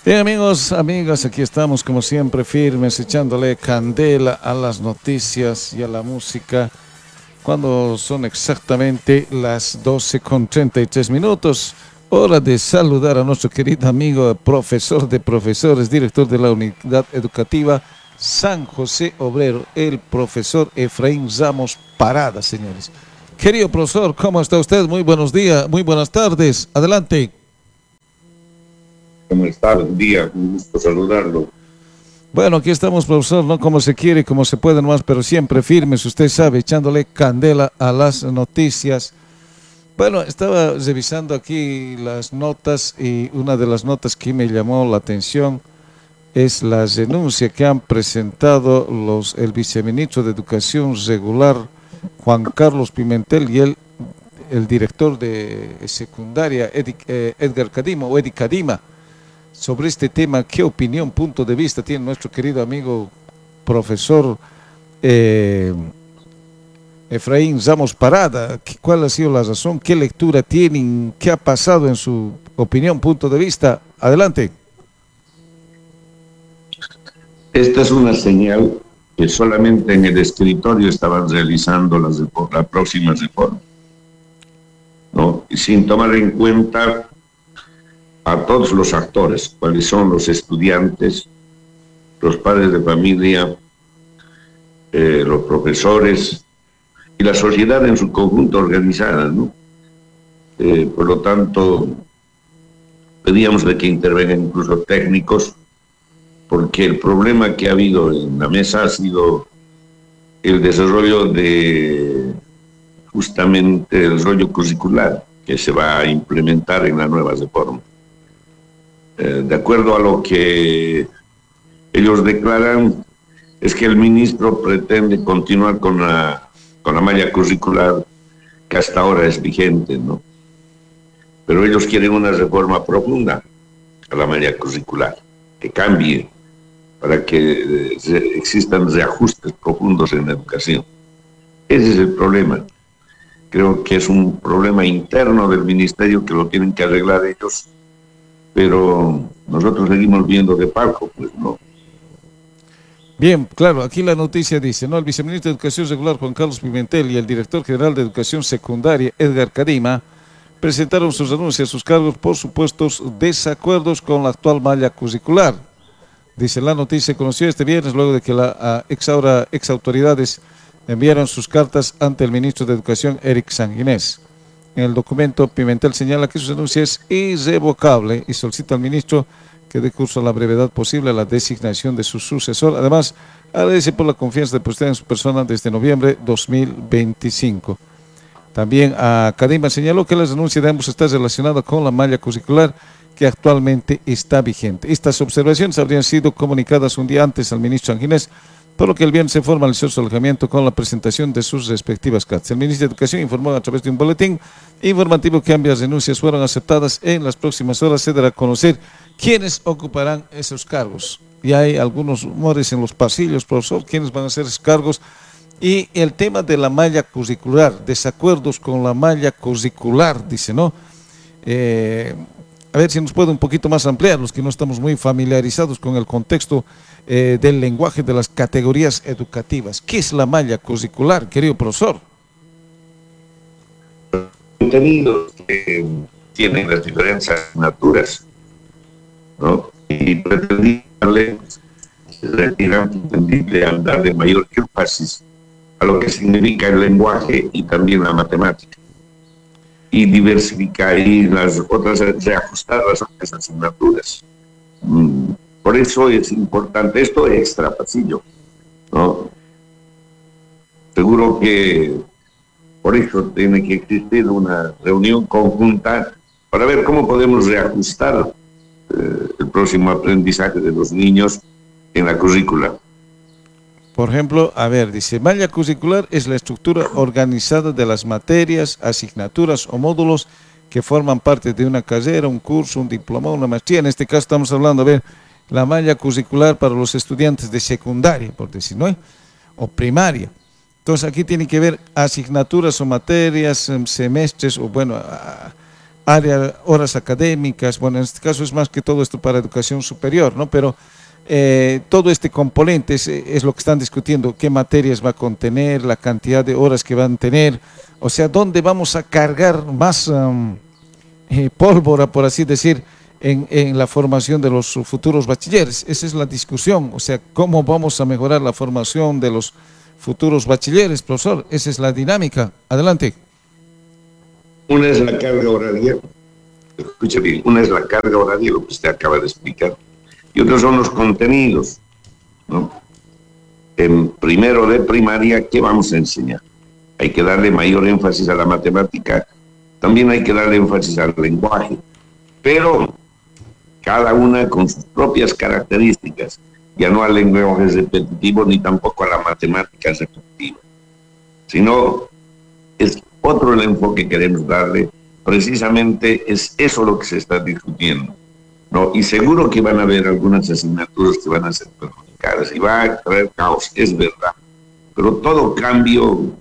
Bien amigos, amigas, aquí estamos como siempre firmes, echándole candela a las noticias y a la música, cuando son exactamente las 12:33. Hora de saludar a nuestro querido amigo, profesor de profesores, director de la unidad educativa San José Obrero, el profesor Efraín Ramos Parada, señores. Querido profesor, ¿cómo está usted? Muy buenos días, muy buenas tardes, adelante. ¿Cómo está? Buen día, un gusto saludarlo. Bueno, aquí estamos, profesor, no como se quiere, como se puede más, pero siempre firmes, usted sabe, echándole candela a las noticias. Bueno, estaba revisando aquí las notas y una de las notas que me llamó la atención es la denuncia que han presentado el viceministro de Educación Regular, Juan Carlos Pimentel, y el director de secundaria, Edgar Cadima, o Edi Cadima, sobre este tema. ¿Qué opinión, punto de vista tiene nuestro querido amigo profesor eh, Efraín Ramos Parada? ¿Cuál ha sido la razón? ¿Qué lectura tienen? ¿Qué ha pasado en su opinión, punto de vista? Adelante. Esta es una señal que solamente en el escritorio estaban realizando la próxima reforma, ¿no? Y sin tomar en cuenta a todos los actores, cuáles son los estudiantes, los padres de familia, los profesores y la sociedad en su conjunto organizada, ¿no? Por lo tanto, pedíamos de que intervengan incluso técnicos, porque el problema que ha habido en la mesa ha sido el desarrollo de justamente el rollo curricular que se va a implementar en la nueva reforma. De acuerdo a lo que ellos declaran, es que el ministro pretende continuar con la malla curricular que hasta ahora es vigente, ¿no? Pero ellos quieren una reforma profunda a la malla curricular, que cambie, para que existan reajustes profundos en la educación. Ese es el problema. Creo que es un problema interno del ministerio que lo tienen que arreglar ellos, pero nosotros seguimos viendo de palco, pues, ¿no? Bien, claro, aquí la noticia dice, ¿no? El viceministro de Educación Regular, Juan Carlos Pimentel, y el director general de Educación Secundaria, Edgar Cadima, presentaron sus renuncias a sus cargos por supuestos desacuerdos con la actual malla curricular. Dice, la noticia se conoció este viernes luego de que las ex autoridades enviaron sus cartas ante el ministro de Educación, Eric Sanguinés. En el documento, Pimentel señala que su renuncia es irrevocable y solicita al ministro que dé curso a la brevedad posible a la designación de su sucesor. Además, agradece por la confianza depositada en su persona desde noviembre 2025. También Cadima señaló que la renuncia de ambos está relacionada con la malla curricular que actualmente está vigente. Estas observaciones habrían sido comunicadas un día antes al ministro Sanguinés, por lo que el viernes se formalizó su alejamiento con la presentación de sus respectivas cartas. El ministro de Educación informó a través de un boletín informativo que ambas renuncias fueron aceptadas. En las próximas horas se dará a conocer quiénes ocuparán esos cargos. Y hay algunos rumores en los pasillos, profesor, quiénes van a ser esos cargos. Y el tema de la malla curricular, desacuerdos con la malla curricular, dice, ¿no? A ver si nos puede un poquito más ampliar, los que no estamos muy familiarizados con el contexto del lenguaje de las categorías educativas. ¿Qué es la malla curricular, querido profesor? Contenidos que tienen las diferentes asignaturas, ¿no? Y pretendible al de mayor énfasis a lo que significa el lenguaje y también la matemática, y diversificar y las otras, reajustar las otras asignaturas. Por eso es importante esto extra pasillo, ¿no? Seguro que por eso tiene que existir una reunión conjunta para ver cómo podemos reajustar el próximo aprendizaje de los niños en la currícula. Por ejemplo, a ver, dice, malla curricular es la estructura organizada de las materias, asignaturas o módulos que forman parte de una carrera, un curso, un diploma, una maestría. En este caso estamos hablando, a ver, la malla curricular para los estudiantes de secundaria, por decir, ¿no? O primaria. Entonces aquí tiene que ver asignaturas o materias, semestres, o bueno, área, horas académicas, bueno, en este caso es más que todo esto para educación superior, ¿no? Pero todo este componente es lo que están discutiendo, qué materias va a contener, la cantidad de horas que van a tener, o sea, dónde vamos a cargar más pólvora, por así decir, en la formación de los futuros bachilleres. Esa es la discusión, o sea, cómo vamos a mejorar la formación de los futuros bachilleres, profesor. Esa es la dinámica. Adelante. Una es la carga horaria, escuche bien, una es la carga horaria, lo que usted acaba de explicar, y otros son los contenidos, ¿no? En primero de primaria, ¿qué vamos a enseñar? Hay que darle mayor énfasis a la matemática, también hay que darle énfasis al lenguaje, pero cada una con sus propias características, ya no al lenguaje repetitivo ni tampoco a la matemática repetitiva, sino es otro el enfoque que queremos darle, precisamente es eso lo que se está discutiendo, ¿no? Y seguro que van a haber algunas asignaturas que van a ser perjudicadas y va a traer caos, es verdad, pero todo cambio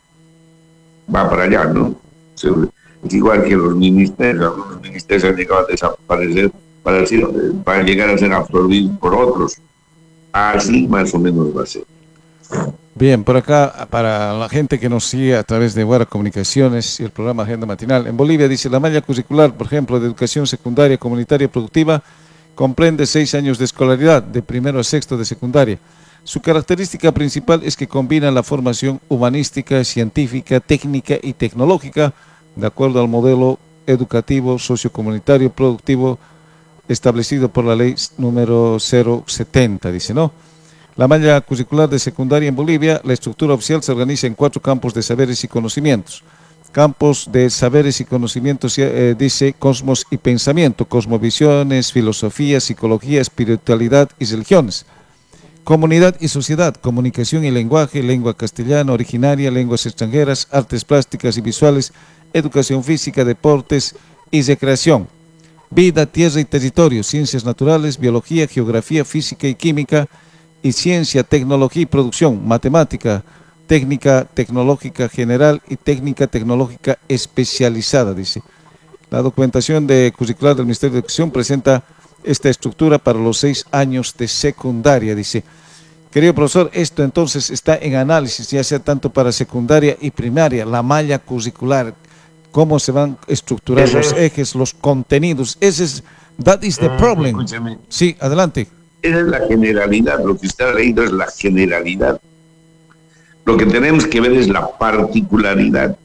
va para allá, ¿no? Es igual que los ministerios, algunos ministerios han llegado a desaparecer para llegar a ser absorbidos por otros. Así más o menos va a ser. Bien, por acá, para la gente que nos sigue a través de Guara Comunicaciones y el programa Agenda Matinal, en Bolivia dice, la malla curricular, por ejemplo, de educación secundaria, comunitaria y productiva, comprende 6 años de escolaridad, de primero a sexto de secundaria. Su característica principal es que combina la formación humanística, científica, técnica y tecnológica, de acuerdo al modelo educativo, sociocomunitario, productivo, establecido por la ley número 070, dice, ¿no? La malla curricular de secundaria en Bolivia, la estructura oficial se organiza en 4 campos de saberes y conocimientos. Campos de saberes y conocimientos, dice cosmos y pensamiento, cosmovisiones, filosofía, psicología, espiritualidad y religiones. Comunidad y sociedad, comunicación y lenguaje, lengua castellana, originaria, lenguas extranjeras, artes plásticas y visuales, educación física, deportes y recreación. Vida, tierra y territorio, ciencias naturales, biología, geografía, física y química, y ciencia, tecnología y producción, matemática, técnica tecnológica general y técnica tecnológica especializada, dice. La documentación de curricular del Ministerio de Educación presenta esta estructura para los 6 años de secundaria, dice. Querido profesor, esto entonces está en análisis, ya sea tanto para secundaria y primaria, la malla curricular, cómo se van a estructurar los ejes, los contenidos. Ese es, that is the problem. Escúchame. Sí, adelante. Esa es la generalidad, lo que usted ha leído es la generalidad. Lo que tenemos que ver es la particularidad,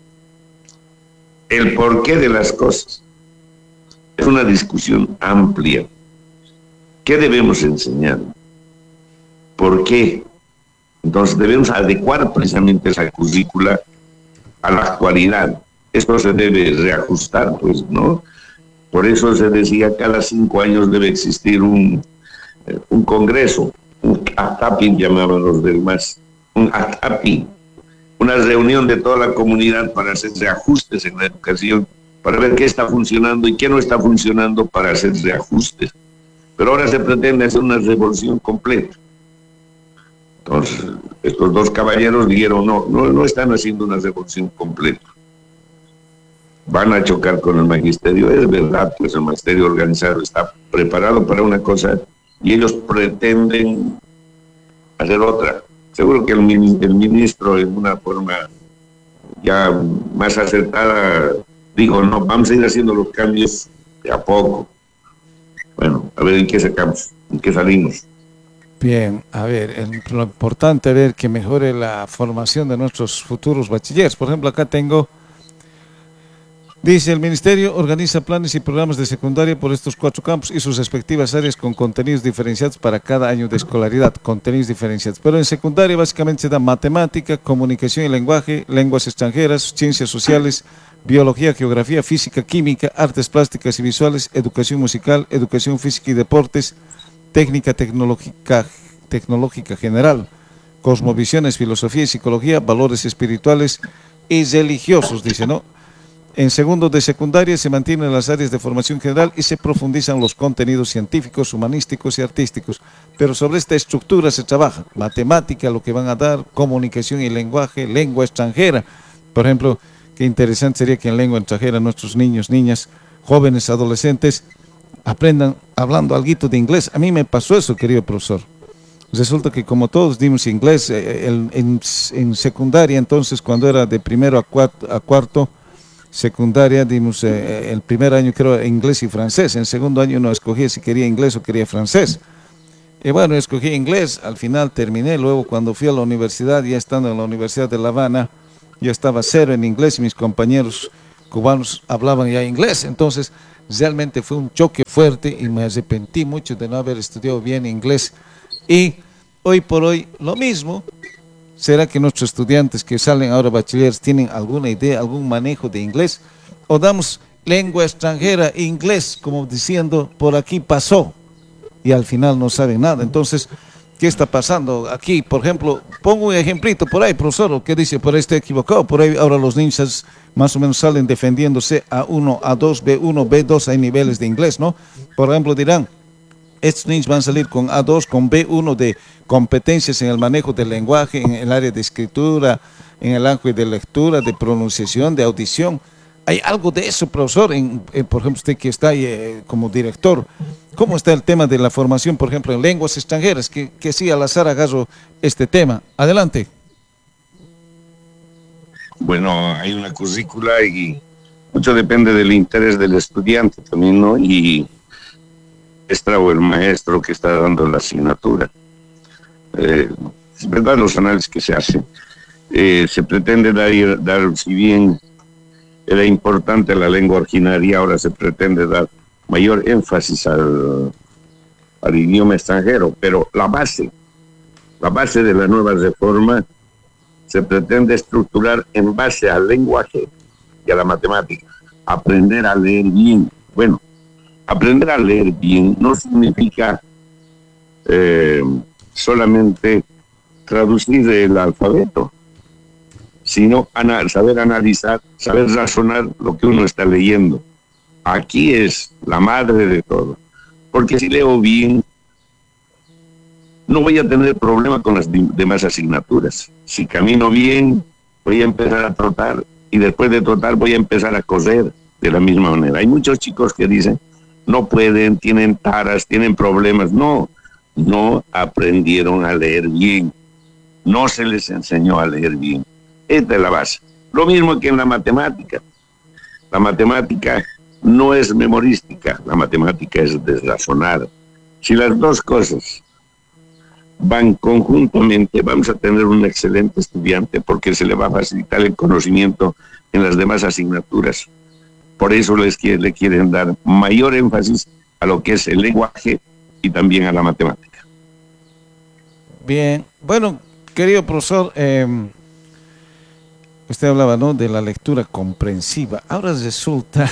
el porqué de las cosas. Es una discusión amplia. ¿Qué debemos enseñar? ¿Por qué? Entonces debemos adecuar precisamente esa currícula a la actualidad. Esto se debe reajustar, pues, ¿no? Por eso se decía, cada 5 años debe existir un congreso, un ATAPI llamaban los del MAS, un ATAPI, una reunión de toda la comunidad para hacer reajustes en la educación, para ver qué está funcionando y qué no está funcionando para hacer reajustes. Pero ahora se pretende hacer una revolución completa. Entonces, estos 2 caballeros dijeron, no están haciendo una revolución completa. Van a chocar con el magisterio, es verdad, pues el magisterio organizado está preparado para una cosa y ellos pretenden hacer otra. Seguro que el ministro, en una forma ya más acertada, dijo, no, vamos a ir haciendo los cambios de a poco. Bueno, a ver en qué sacamos, en qué salimos. Bien, a ver, lo importante es ver que mejore la formación de nuestros futuros bachilleres. Por ejemplo, acá tengo, dice, el Ministerio organiza planes y programas de secundaria por estos 4 campos y sus respectivas áreas con contenidos diferenciados para cada año de escolaridad, contenidos diferenciados. Pero en secundaria básicamente se da matemática, comunicación y lenguaje, lenguas extranjeras, ciencias sociales, biología, geografía, física, química, artes plásticas y visuales, educación musical, educación física y deportes, técnica tecnológica general, cosmovisiones, filosofía y psicología, valores espirituales y religiosos, dice, ¿no? En segundo de secundaria se mantienen las áreas de formación general y se profundizan los contenidos científicos, humanísticos y artísticos. Pero sobre esta estructura se trabaja. Matemática, lo que van a dar, comunicación y lenguaje, lengua extranjera. Por ejemplo, Qué interesante sería que en lengua extranjera nuestros niños, niñas, jóvenes, adolescentes aprendan hablando algo de inglés. A mí me pasó eso, querido profesor. Resulta que como todos dimos inglés en secundaria, entonces cuando era de primero a cuarto, secundaria, dimos el primer año creo inglés y francés, en segundo año no escogía si quería inglés o quería francés. Y bueno, escogí inglés, al final terminé, luego cuando fui a la universidad, ya estando en la Universidad de La Habana, yo estaba cero en inglés y mis compañeros cubanos hablaban ya inglés, entonces realmente fue un choque fuerte y me arrepentí mucho de no haber estudiado bien inglés. Y hoy por hoy lo mismo. ¿Será que nuestros estudiantes que salen ahora bachilleres tienen alguna idea, algún manejo de inglés? ¿O damos lengua extranjera, inglés, como diciendo, por aquí pasó, y al final no saben nada? Entonces, ¿qué está pasando aquí? Por ejemplo, pongo un ejemplito por ahí, profesor, ¿qué dice? Por ahí está equivocado. Por ahí ahora los niños más o menos salen defendiéndose A1, A2, B1, B2, hay niveles de inglés, ¿no? Por ejemplo, dirán, estos niños van a salir con A2, con B1 de competencias en el manejo del lenguaje, en el área de escritura, en el área de lectura, de pronunciación, de audición. ¿Hay algo de eso, profesor? Por ejemplo, usted que está ahí como director, ¿cómo está el tema de la formación, por ejemplo, en lenguas extranjeras? Que sí, al azar agarro este tema. Adelante. Bueno, hay una currícula y mucho depende del interés del estudiante también, ¿no? Y o el maestro que está dando la asignatura. Es verdad los análisis que se hacen. Se pretende dar, si bien era importante la lengua originaria, ahora se pretende dar mayor énfasis al idioma extranjero, pero la base de la nueva reforma se pretende estructurar en base al lenguaje y a la matemática. Aprender a leer bien. Bueno, aprender a leer bien no significa solamente traducir el alfabeto, sino saber analizar, saber razonar lo que uno está leyendo. Aquí es la madre de todo, porque si leo bien, no voy a tener problema con las demás asignaturas. Si camino bien, voy a empezar a trotar, y después de trotar voy a empezar a correr de la misma manera. Hay muchos chicos que dicen, no pueden, tienen taras, tienen problemas. No aprendieron a leer bien. No se les enseñó a leer bien. Esta es la base. Lo mismo que en la matemática. La matemática no es memorística, la matemática es de razonar. Si las dos cosas van conjuntamente, vamos a tener un excelente estudiante porque se le va a facilitar el conocimiento en las demás asignaturas. Por eso le quieren dar mayor énfasis a lo que es el lenguaje y también a la matemática. Bien, bueno, querido profesor, usted hablaba, ¿no?, de la lectura comprensiva. Ahora resulta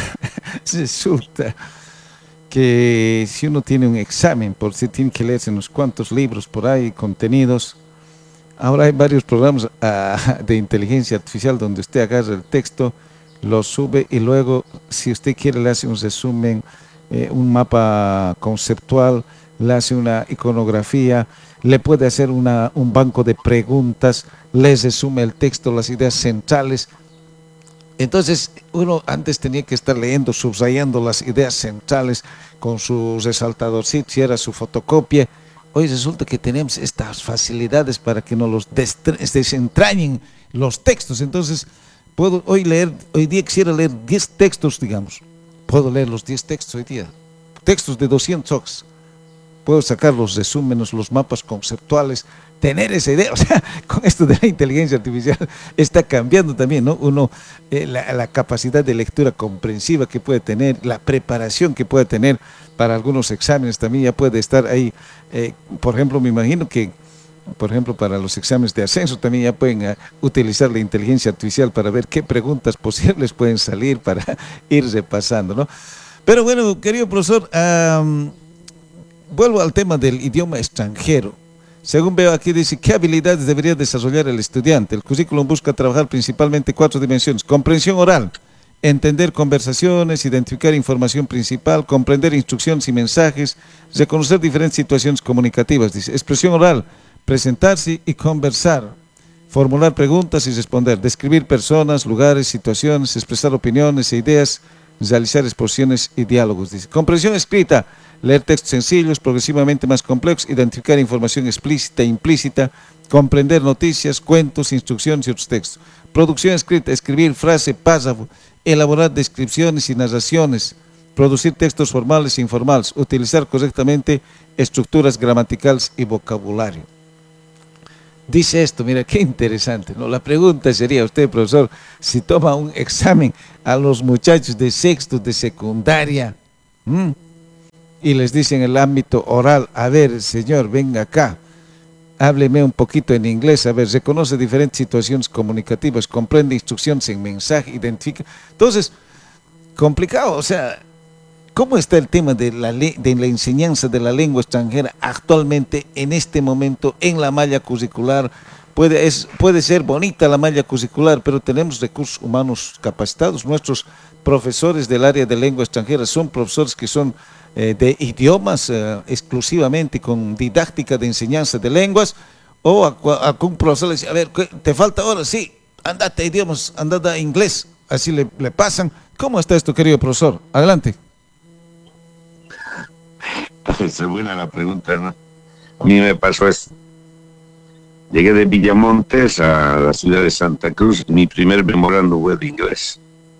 que si uno tiene un examen, por si tiene que leerse unos cuantos libros por ahí, contenidos, ahora hay varios programas de inteligencia artificial donde usted agarra el texto, lo sube y luego, si usted quiere, le hace un resumen, un mapa conceptual, le hace una iconografía, le puede hacer un banco de preguntas, le resume el texto, las ideas centrales. Entonces, uno antes tenía que estar leyendo, subrayando las ideas centrales con su resaltador, si era su fotocopia. Hoy resulta que tenemos estas facilidades para que nos los desentrañen los textos. Entonces, puedo hoy día quisiera leer 10 textos, digamos. Puedo leer los 10 textos hoy día. Textos de 200 hojas. Puedo sacar los resúmenes, los mapas conceptuales, tener esa idea. O sea, con esto de la inteligencia artificial está cambiando también, ¿no? Uno, la capacidad de lectura comprensiva que puede tener, la preparación que puede tener para algunos exámenes también ya puede estar ahí. Por ejemplo, me imagino que, por ejemplo, para los exámenes de ascenso también ya pueden utilizar la inteligencia artificial para ver qué preguntas posibles pueden salir para ir repasando, ¿no? Pero bueno, querido profesor, vuelvo al tema del idioma extranjero. Según veo aquí dice, ¿qué habilidades debería desarrollar el estudiante? El currículum busca trabajar principalmente 4 dimensiones. Comprensión oral, entender conversaciones, identificar información principal, comprender instrucciones y mensajes, reconocer diferentes situaciones comunicativas. Dice, expresión oral, presentarse y conversar. formular preguntas y responder, describir personas, lugares, situaciones, expresar opiniones e ideas, realizar exposiciones y diálogos. Dice. Comprensión escrita, leer textos sencillos, progresivamente más complejos, identificar información explícita e implícita, comprender noticias, cuentos, instrucciones y otros textos. Producción escrita, escribir frase, párrafo, elaborar descripciones y narraciones, producir textos formales e informales, utilizar correctamente estructuras gramaticales y vocabulario. Dice esto, mira, qué interesante, ¿no? La pregunta sería, usted, profesor, si toma un examen a los muchachos de sexto de secundaria y les dice en el ámbito oral, a ver, señor, venga acá, hábleme un poquito en inglés, a ver, reconoce diferentes situaciones comunicativas, comprende instrucciones en mensaje, identifica. Entonces, complicado, o sea, ¿cómo está el tema de la enseñanza de la lengua extranjera actualmente, en este momento, en la malla curricular? Puede ser bonita la malla curricular, pero tenemos recursos humanos capacitados. Nuestros profesores del área de lengua extranjera son profesores que son de idiomas exclusivamente, con didáctica de enseñanza de lenguas, o a un profesor le dice, a ver, ¿te falta ahora? Sí, andate a idiomas, andate a inglés, así le pasan. ¿Cómo está esto, querido profesor? Adelante. Es buena la pregunta, ¿no? A mí me pasó esto. Llegué de Villamontes a la ciudad de Santa Cruz. Mi primer memorando fue de inglés.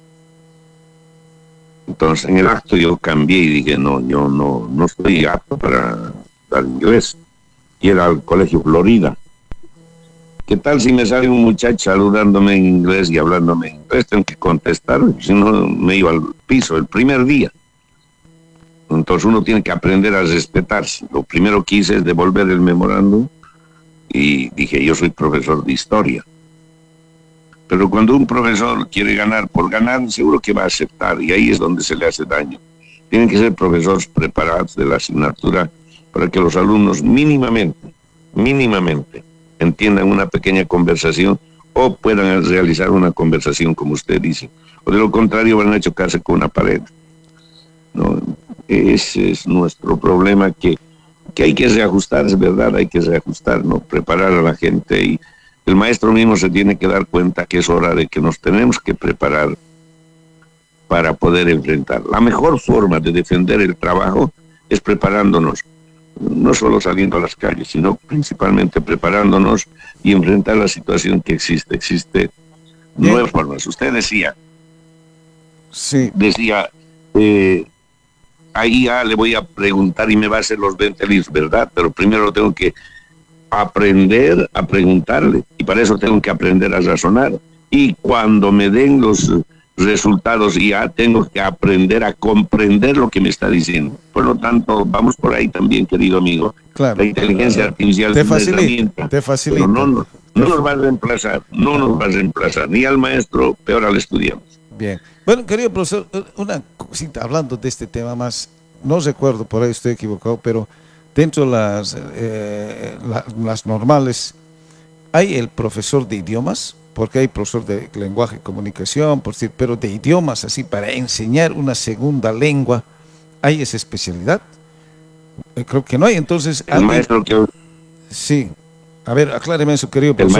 Entonces, en el acto yo cambié y dije, no, yo no estoy apto para dar inglés. Y era al Colegio Florida. ¿Qué tal si me sale un muchacho saludándome en inglés y hablándome en inglés? Tengo que contestar, si no me iba al piso el primer día. Entonces uno tiene que aprender a respetarse. Lo primero que hice es devolver el memorándum y dije, yo soy profesor de historia. Pero cuando un profesor quiere ganar por ganar, seguro que va a aceptar, y ahí es donde se le hace daño. Tienen que ser profesores preparados de la asignatura para que los alumnos mínimamente entiendan una pequeña conversación o puedan realizar una conversación como usted dice. O de lo contrario van a chocarse con una pared. ¿No? Ese es nuestro problema, que hay que reajustar, es verdad, hay que reajustar, ¿no? Preparar a la gente, y el maestro mismo se tiene que dar cuenta que es hora de que nos tenemos que preparar para poder enfrentar. La mejor forma de defender el trabajo es preparándonos, no solo saliendo a las calles, sino principalmente preparándonos y enfrentar la situación que existe. Existe nuevas formas. Usted decía, ahí ya le voy a preguntar y me va a hacer los 20 libros, ¿verdad? Pero primero tengo que aprender a preguntarle, y para eso tengo que aprender a razonar, y cuando me den los resultados ya tengo que aprender a comprender lo que me está diciendo. Por lo tanto, vamos por ahí también, querido amigo. Claro, la inteligencia artificial te facilita, pero no nos va a reemplazar, ni al maestro, peor al estudiante. Bien. Bueno, querido profesor, una cosita, hablando de este tema más, no recuerdo, por ahí estoy equivocado, pero dentro de las normales, ¿hay el profesor de idiomas? Porque hay profesor de lenguaje y comunicación, por decir, pero de idiomas, así, para enseñar una segunda lengua, ¿hay esa especialidad? Creo que no hay, entonces... El maestro que... Sí. A ver, acláreme eso, querido profesor.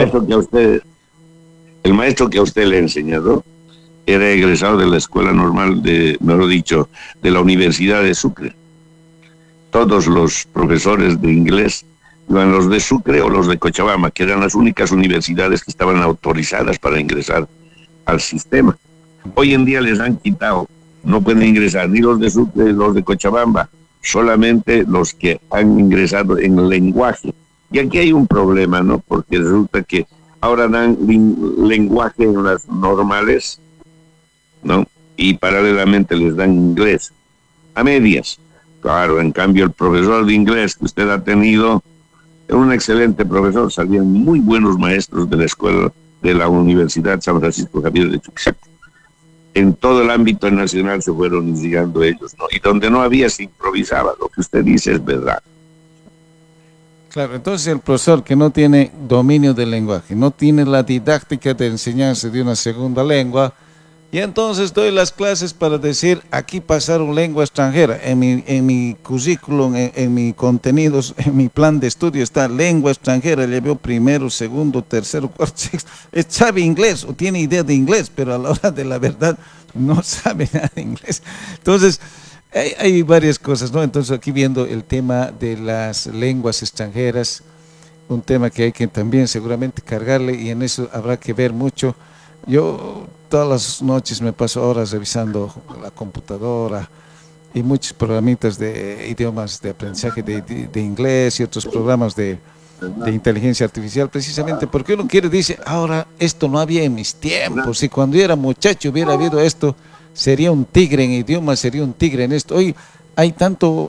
El maestro que a usted le ha enseñado era egresado de la escuela normal mejor dicho, de la Universidad de Sucre. Todos los profesores de inglés iban los de Sucre o los de Cochabamba, que eran las únicas universidades que estaban autorizadas para ingresar al sistema. Hoy en día les han quitado, no pueden ingresar ni los de Sucre ni los de Cochabamba, solamente los que han ingresado en el lenguaje. Y aquí hay un problema, ¿no? Porque resulta que ahora dan lenguaje en las normales, ¿no? Y paralelamente les dan inglés a medias. Claro, en cambio el profesor de inglés que usted ha tenido era un excelente profesor, salían muy buenos maestros de la escuela de la Universidad San Francisco Javier de Chuquisaca. En todo el ámbito nacional se fueron llegando ellos, ¿no? Y donde no había se improvisaba, lo que usted dice es verdad. Claro, entonces el profesor que no tiene dominio del lenguaje, no tiene la didáctica de enseñanza de una segunda lengua, Y entonces doy las clases para decir, aquí pasaron lengua extranjera. En mi currículum, en mi contenidos, en mi plan de estudio está lengua extranjera. Le veo primero, segundo, tercero, cuarto, sexto. Sabe inglés o tiene idea de inglés, pero a la hora de la verdad no sabe nada de inglés. Entonces, hay varias cosas, ¿no? Entonces aquí viendo el tema de las lenguas extranjeras, un tema que hay que también seguramente cargarle y en eso habrá que ver mucho. Yo todas las noches me paso horas revisando la computadora y muchos programitas de idiomas de aprendizaje de inglés y otros programas de inteligencia artificial, precisamente porque uno quiere, dice, ahora esto no había en mis tiempos, si cuando yo era muchacho hubiera habido esto, sería un tigre en idiomas, sería un tigre en esto. Hoy hay tanto